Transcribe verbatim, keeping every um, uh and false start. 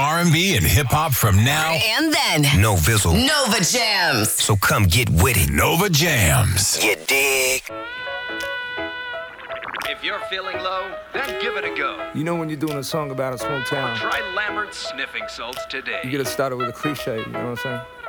R and B and hip hop from now and then. No Vizzle. Nova Jams. So come get with it. Nova Jams. You dig? If you're feeling low, then give it a go. You know when you're doing a song about a small town, Try Lambert's Sniffing Salts today. you gotta start it with a cliche, you know what I'm saying?